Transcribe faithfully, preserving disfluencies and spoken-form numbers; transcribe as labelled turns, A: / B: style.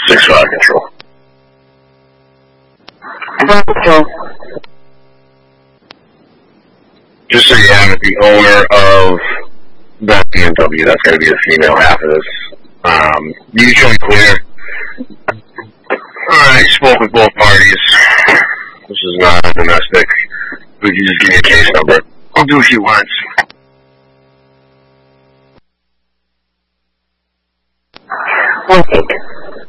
A: six five control.
B: Control.
A: Just so you have it, the owner of that B M W, that's going to be the female half of this. Um, usually clear. I spoke with both parties. This is not domestic. Would you just give me a case number? I'll do a few words.
B: One eight.